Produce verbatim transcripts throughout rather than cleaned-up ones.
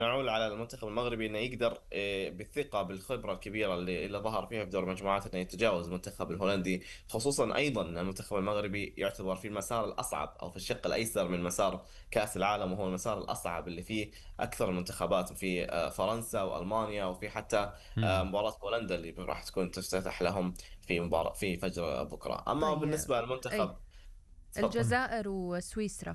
نعول على المنتخب المغربي انه يقدر آه، بالثقه بالخبره الكبيره اللي, اللي ظهر فيها في دور المجموعات انه يتجاوز المنتخب الهولندي. خصوصا ايضا ان المنتخب المغربي يعتبر في المسار الاصعب او في الشق الايسر من مسار كاس العالم، وهو المسار الاصعب اللي فيه اكثر المنتخبات في آه، فرنسا والمانيا، وفي حتى آه، امم. مباراه بولندا اللي راح تكون تفتتح لهم في مباراه في فجر بكره. اما طيب. بالنسبه أي. للمنتخب، تفضل. الجزائر وسويسرا،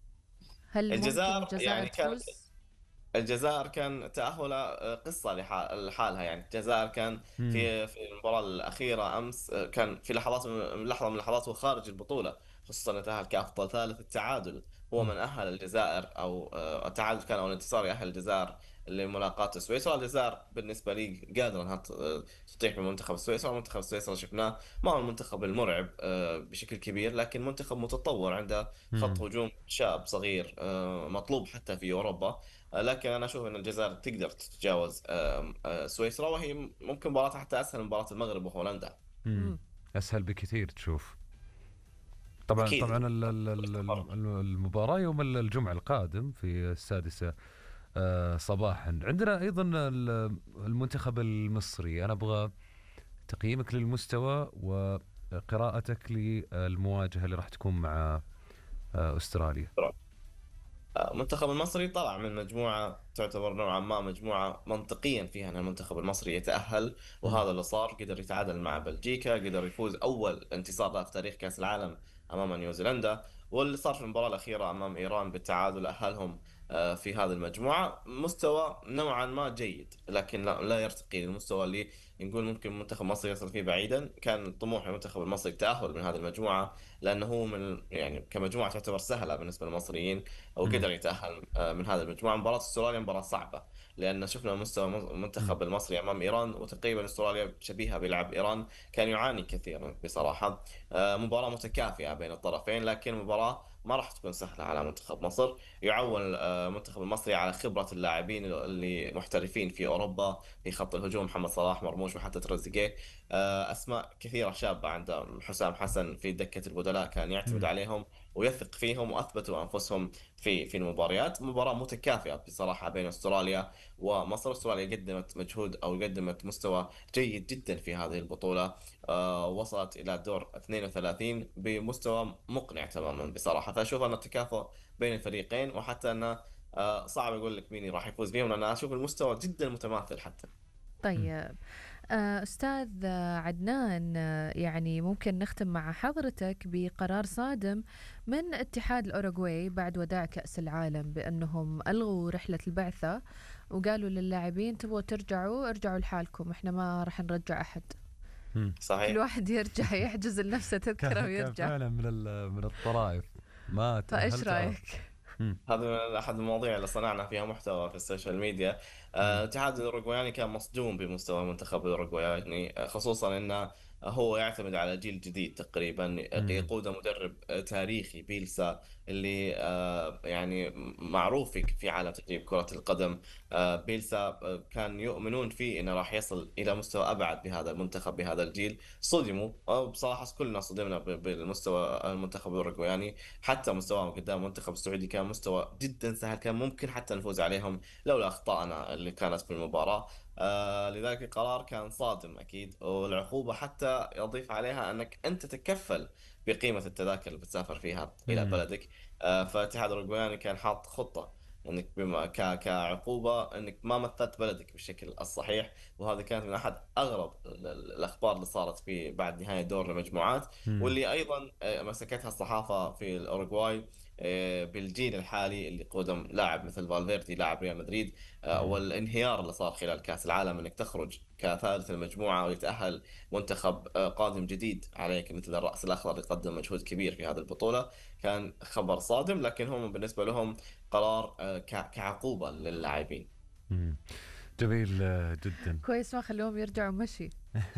هل ممكن الجزائر الجزائر يعني كان تفوز؟ الجزائر كان تأهلها آه، قصة لح- لحالها. يعني الجزائر كان امم. في في المباراة الأخيرة أمس آه، كان في لحظات من لحظة من اللحظات هو خارج البطولة، خصوصا أنه تأهل كأفضل ثالث. التعادل هو من أهل الجزائر، أو آه، التعادل كان أو الانتصار يأهل الجزائر لملاقاة سويسرا. الجزائر بالنسبة لي قادرة أنها ت- آه، تطيح بمنتخب سويسرا. منتخب سويسرا شفناه ما هو المنتخب المرعب آه، بشكل كبير، لكن منتخب متطور، عنده خط امم. هجوم شاب صغير آه، مطلوب حتى في أوروبا. لكن انا اشوف ان الجزائر تقدر تتجاوز آم، آه، سويسرا، وهي ممكن مباراتها حتى اسهل من مباراه المغرب وهولندا. امم. اسهل بكثير تشوف. طبعا اكيد طبعا اكيد. ال- ال- ال- ال- المباراة يوم الجمعة القادم في السادسة آه، صباحا. عندنا ايضا ال- المنتخب المصري. انا ابغى تقييمك للمستوى وقراءتك للمواجهة اللي راح تكون مع آه، استراليا. المنتخب المصري طلع من مجموعة تعتبر نوعا ما مجموعة منطقيا فيها أن المنتخب المصري يتأهل، مم. وهذا اللي صار. قدر يتعادل مع بلجيكا، قدر يفوز أول انتصار له في تاريخ كأس العالم أمام نيوزيلندا، واللي صار في المباراة الأخيرة أمام إيران بالتعادل أهلهم آه، في هذه المجموعة. مستوى نوعا ما جيد، لكن لا, لا يرتقي للمستوى اللي نقول ممكن المنتخب المصري يصل فيه بعيدا. كان طموح المنتخب المصري التأهل من هذه المجموعة، لأنه هو من يعني كمجموعة تعتبر سهلة بالنسبة للمصريين، او مم. قدر يتاهل آه، من هذه المجموعه. مباراه استراليا مباراه صعبه، لان شفنا مستوى مم. المنتخب المصري امام ايران، وتقريبا استراليا شبيهه بيلعب ايران، كان يعاني كثيرا بصراحه. آه، مباراه متكافئه بين الطرفين، لكن مباراه ما راح تكون سهله على منتخب مصر. يعول آه، المنتخب المصري على خبره اللاعبين اللي محترفين في اوروبا في خط الهجوم، محمد صلاح، مرموش، وحتى تريزيجيه. آه، اسماء كثيره شابه عنده. حسام حسن في دكه البدلاء كان يعتمد مم. عليهم ويثق فيهم، واثبتوا انفسهم في في المباريات. مباراة متكافئة بصراحة بين استراليا ومصر. استراليا قدمت مجهود او قدمت مستوى جيد جدا في هذه البطولة. آه وصلت الى دور اثنين وثلاثين بمستوى مقنع تماما بصراحة. فاشوف ان التكافؤ بين الفريقين، وحتى انه آه صعب اقول لك مين راح يفوز فيهم، لان انا اشوف المستوى جدا متماثل حتى. مم. طيب. آه، أستاذ آه، عدنان، آه، يعني ممكن نختم مع حضرتك بقرار صادم من اتحاد الأوروغواي بعد وداع كأس العالم، بأنهم ألغوا رحلة البعثة وقالوا للاعبين تبغوا ترجعوا ارجعوا لحالكم، احنا ما راح نرجع أحد. مم. كل صحيح. واحد يرجع يحجز لنفسه تذكرة كان كان ويرجع. فعلا من ال- من الطرائف. ما فإيش تأهلت أ- رأيك؟ مم. هذا من أحد المواضيع اللي صنعنا فيها محتوى في السوشيال ميديا. آه، مم. الاتحاد الأوروغوياني كان مصدوم بمستوى المنتخب الأوروغوياني، آه، خصوصا أنه هو يعتمد على جيل جديد تقريبا، آه، مم. يقوده مدرب آه، تاريخي بيلسا، اللي آه، يعني معروف في في عالم تدريب كرة القدم. آه، بيلسا آه، كان يؤمنون فيه أنه راح يصل إلى مستوى أبعد بهذا المنتخب بهذا الجيل. صدموا، آه، بصراحة كلنا صدمنا ب- بالمستوى المنتخب الأوروغوياني. حتى مستواهم قدام المنتخب السعودي كان مستوى جدا سهل، كان ممكن حتى نفوز عليهم لولا أخطائنا اللي كانت في المباراة. آه لذلك القرار كان صادم أكيد، والعقوبة حتى يضيف عليها أنك أنت تتكفل بقيمة التذاكر اللي بتسافر فيها إلى مم. بلدك. آه فالاتحاد الأوروبي كان حاط خطة انك بما ك... كعقوبه انك ما مثلت بلدك بالشكل الصحيح. وهذا كانت من احد اغرب ال- ال- الاخبار اللي صارت في بعد نهايه دور المجموعات، مم. واللي ايضا آه، مسكتها الصحافه في الاوروغواي آه، بالجيل الحالي اللي قدم لاعب مثل فالفيردي لاعب ريال مدريد. آه، مم. والانهيار اللي صار خلال كاس العالم، انك تخرج كثالث المجموعه ويتاهل منتخب آه، قادم جديد عليك مثل الراس الاخضر اللي قدم مجهود كبير في هذه البطوله. كان خبر صادم، لكن هم بالنسبه لهم قرار آه، ك- كعقوبه للاعبين. مم. جميل آه، جدا. كويس ما خلوهم يرجعوا مشي.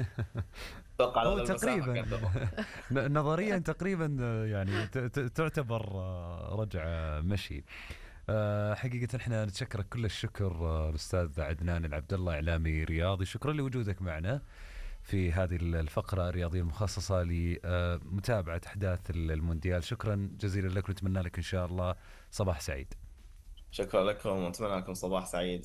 اتوقع هو لولا المسافه تقريبا قدموا. ن- نظريا تقريبا آه، يعني ت- ت- تعتبر آه، رجعة مشي. آه، حقيقة احنا نتشكرك كل الشكر آه، الأستاذ عدنان العبد الله، إعلامي رياضي. شكرا لوجودك معنا في هذه الفقرة الرياضية المخصصة لمتابعة أحداث المونديال. شكرا جزيلا لك، ونتمنى لك إن شاء الله صباح سعيد. شكرا لكم، واتمنى لكم صباح سعيد.